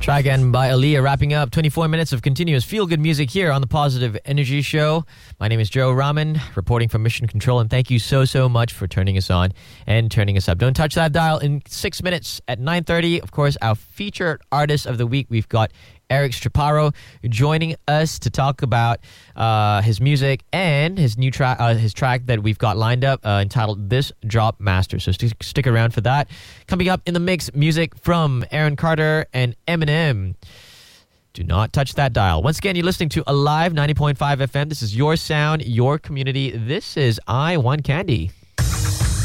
Try Again by Aaliyah, wrapping up 24 minutes of continuous feel-good music here on the Positive Energy Show. My name is Joe Rahman, reporting from Mission Control, and thank you so much for turning us on and turning us up. Don't touch that dial. In 6 minutes at 9:30, of course, our featured artist of the week, we've got Eric Straparo joining us to talk about his music and his new track, his track that we've got lined up entitled This Drop Master. So stick around for that. Coming up in the mix, music from Aaron Carter and Eminem. Do not touch that dial. Once again, you're listening to Alive 90.5 FM. This is your sound, your community. This is I Want Candy.